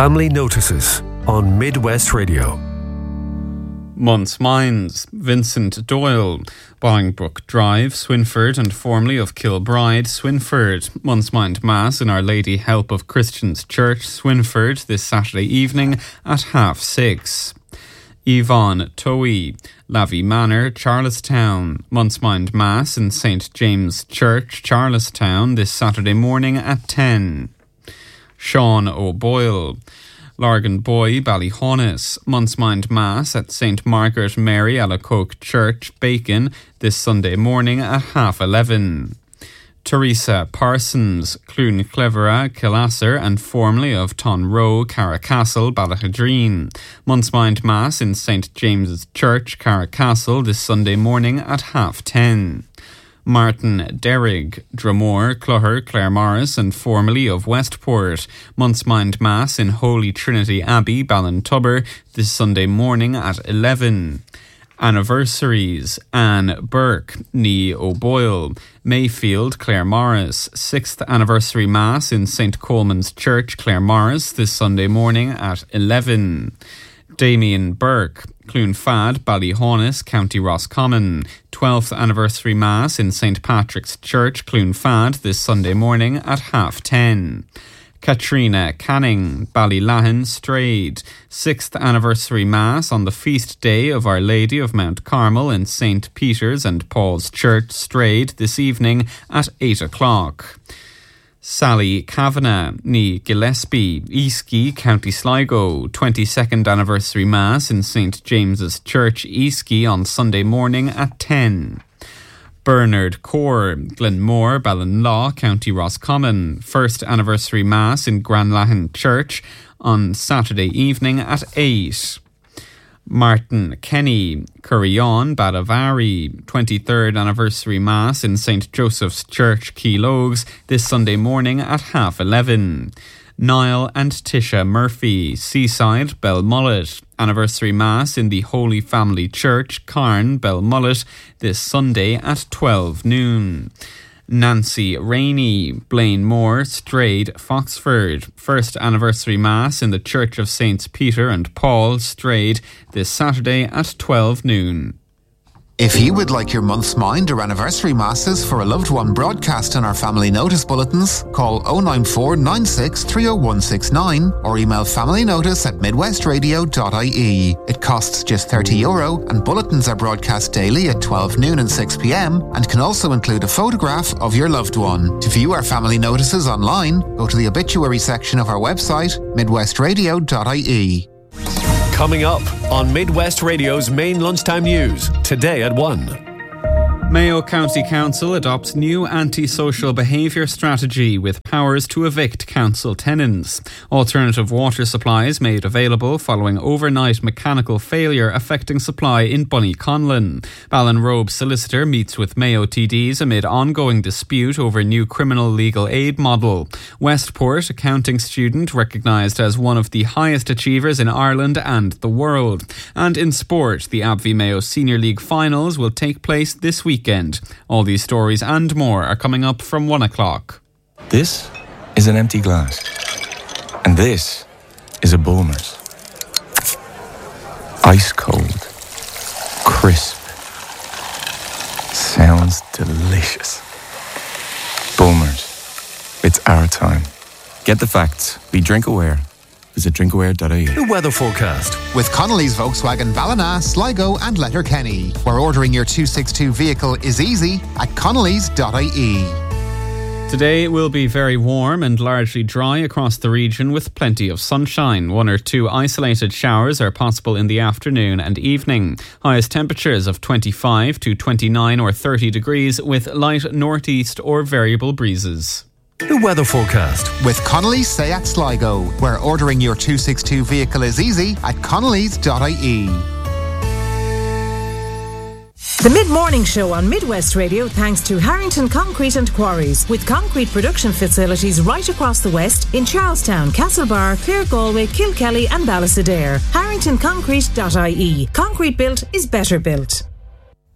Family Notices on Midwest Radio. Month's Minds, Vincent Doyle, Bolingbroke Drive, Swinford, and formerly of Kilbride, Swinford. Month's Mind Mass in Our Lady Help of Christians Church, Swinford, this Saturday evening at 6:30. Yvonne Towie, Lavey Manor, Charlestown. Month's Mind Mass in St. James Church, Charlestown, this Saturday morning at 10. Sean O'Boyle, Largan Boy, Ballyhaunis. Month's Mind Mass at St. Margaret Mary Alacoque Church, Bacon, this Sunday morning at 11:30. Teresa Parsons, Clune Clevera, Killasser, and formerly of Tonroe, Carracastle, Ballahadreen. Month's Mind Mass in St. James's Church, Carracastle, this Sunday morning at 10:30. Martin Derrig, Dromore, Cloher, Claremorris, and formerly of Westport. Month's Mind Mass in Holy Trinity Abbey, Ballintubber, this Sunday morning at 11:00. Anniversaries: Anne Burke, Nee O'Boyle, Mayfield, Claremorris. 6th Anniversary Mass in St. Coleman's Church, Claremorris, this Sunday morning at 11:00. Damien Burke, Clune Fad, Ballyhaunis, County Roscommon. 12th Anniversary Mass in St. Patrick's Church, Clune Fad, this Sunday morning at 10:30. Katrina Canning, Ballylahin, Strayed. 6th Anniversary Mass on the feast day of Our Lady of Mount Carmel in St. Peter's and Paul's Church, Strayed, this evening at 8:00. Sally Kavanagh, Nee Gillespie, Easky, County Sligo. 22nd Anniversary Mass in St. James's Church, Easky, on Sunday morning at 10:00. Bernard Core, Glenmore, Ballinlaw, County Roscommon. 1st Anniversary Mass in Granlahan Church on Saturday evening at 8:00. Martin Kenny, Curryon, Badavari. 23rd Anniversary Mass in St. Joseph's Church, Keelogues, this Sunday morning at 11:30. Niall and Tisha Murphy, Seaside, Belmullet. Anniversary Mass in the Holy Family Church, Carn, Belmullet, this Sunday at 12 noon. Nancy Rainey, Blaine Moore, Strayed, Foxford. 1st Anniversary Mass in the Church of Saints Peter and Paul, Strayed, this Saturday at 12 noon. If you would like your month's mind or anniversary masses for a loved one broadcast in our family notice bulletins, call 094 96 30169 or email familynotice@midwestradio.ie. It costs just €30 and bulletins are broadcast daily at 12 noon and 6 p.m. and can also include a photograph of your loved one. To view our family notices online, go to the obituary section of our website, midwestradio.ie. Coming up on Midwest Radio's main lunchtime news, today at 1. Mayo County Council adopts new antisocial behaviour strategy with powers to evict council tenants. Alternative water supplies made available following overnight mechanical failure affecting supply in Bunnyconlon. Ballinrobe solicitor meets with Mayo TDs amid ongoing dispute over new criminal legal aid model. Westport accounting student recognised as one of the highest achievers in Ireland and the world. And in sport, the Abvie Mayo Senior League finals will take place this weekend. All these stories and more are coming up from 1:00. This is an empty glass. And this is a Bulmers. Ice cold. Crisp. Sounds delicious. Bulmers. It's our time. Get the facts. Be drink aware. Visit drinkaware.ie. The weather forecast with Connolly's Volkswagen Ballina, Sligo and Letterkenny, where ordering your 262 vehicle is easy at connolly's.ie. Today will be very warm and largely dry across the region with plenty of sunshine. 1 or 2 isolated showers are possible in the afternoon and evening. Highest temperatures of 25 to 29 or 30 degrees with light northeast or variable breezes. The weather forecast with Connolly's Seat Sligo, where ordering your 262 vehicle is easy at connolly's.ie. The Mid-Morning Show on Midwest Radio thanks to Harrington Concrete and Quarries, with concrete production facilities right across the West in Charlestown, Castlebar, Claregalway, Kilkelly and Ballysadare. HarringtonConcrete.ie. Concrete built is better built.